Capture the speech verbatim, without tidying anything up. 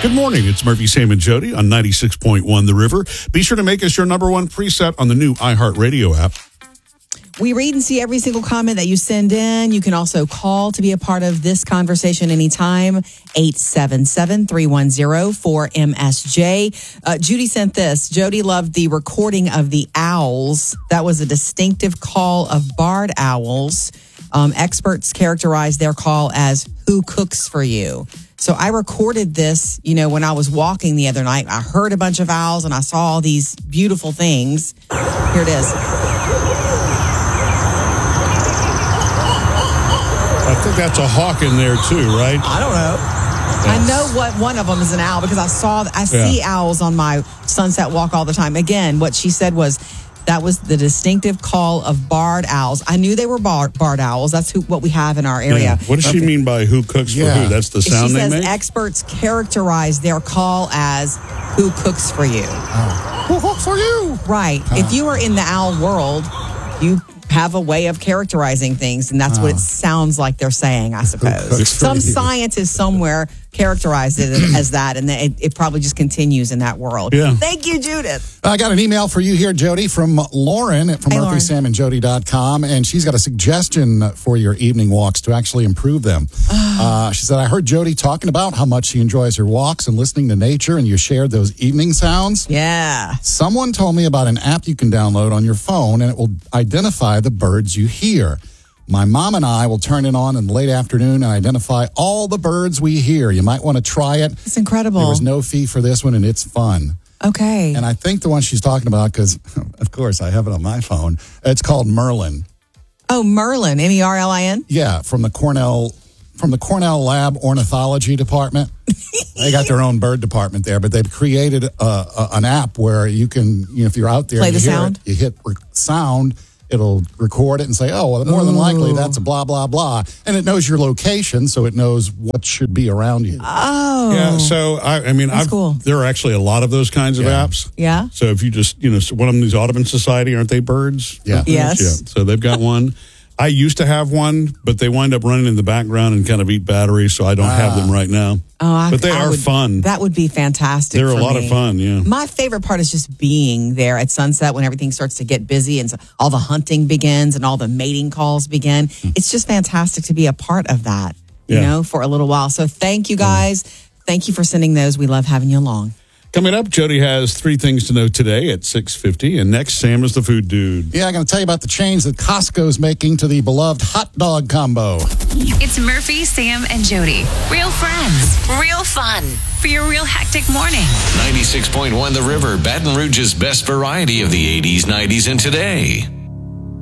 Good morning. It's Murphy, Sam, and Jody on ninety-six point one The River. Be sure to make us your number one preset on the new iHeartRadio app. We read and see every single comment that you send in. You can also call to be a part of this conversation anytime, eight seven seven, three one zero, four M S J. Uh, Judy sent this. Jody loved the recording of the owls. That was a distinctive call of barred owls. Um, experts characterize their call as, "Who cooks for you?" So I recorded this, you know, when I was walking the other night. I heard a bunch of owls and I saw all these beautiful things. Here it is. I think that's a hawk in there too, right? I don't know. I know what one of them is an owl because I saw, I see yeah. owls on my sunset walk all the time. Again, what she said was that was the distinctive call of barred owls. I knew they were bar, barred owls. That's who, what we have in our area. Yeah. What does she mean by who cooks yeah. for who? That's the sound she they says make? Experts characterize their call as who cooks for you. Oh. Who cooks for you? Right. Uh. If you are in the owl world, you have a way of characterizing things, and that's oh. what it sounds like they're saying, I suppose. Some scientist somewhere characterized it as that, and it, it probably just continues in that world. Yeah. Thank you, Judith. I got an email for you here, Jody, from Lauren from hey, Murphy Sam and Jody dot com, and she's got a suggestion for your evening walks to actually improve them. uh, she said, I heard Jody talking about how much she enjoys her walks and listening to nature, and you shared those evening sounds. Yeah. Someone told me about an app you can download on your phone, and it will identify the birds you hear. My mom and I will turn it on in the late afternoon and identify all the birds we hear. You might want to try it. It's incredible. There was no fee for this one, and it's fun. Okay. And I think the one she's talking about, because, of course, I have it on my phone, it's called Merlin. Oh, Merlin, M E R L I N? Yeah, from the Cornell from the Cornell Lab Ornithology Department. They got their own bird department there, but they've created a, a, an app where you can, you know, if you're out there, play and you the hear sound. It, you hit rec- sound. It'll record it and say, oh, well, more Ooh. than likely that's a blah, blah, blah. And it knows your location, so it knows what should be around you. Oh. Yeah, so, I, I mean, I've, cool. there are actually a lot of those kinds of yeah. apps. Yeah. So if you just, you know, one of them, these Audubon Society, aren't they birds? Yeah. Yes. Yeah, so they've got one. I used to have one, but they wind up running in the background and kind of eat batteries, so I don't ah. have them right now. Oh, I, but they I are would, fun. That would be fantastic. They're for a lot me. of fun, yeah. My favorite part is just being there at sunset when everything starts to get busy and so all the hunting begins and all the mating calls begin. Mm. It's just fantastic to be a part of that, you yeah. know, for a little while. So thank you guys. Mm. Thank you for sending those. We love having you along. Coming up, Jody has three things to know today at six fifty. And next, Sam is the food dude. Yeah, I'm going to tell you about the change that Costco's making to the beloved hot dog combo. It's Murphy, Sam, and Jody. Real friends. Real fun. For your real hectic morning. ninety-six point one The River, Baton Rouge's best variety of the eighties, nineties, and today.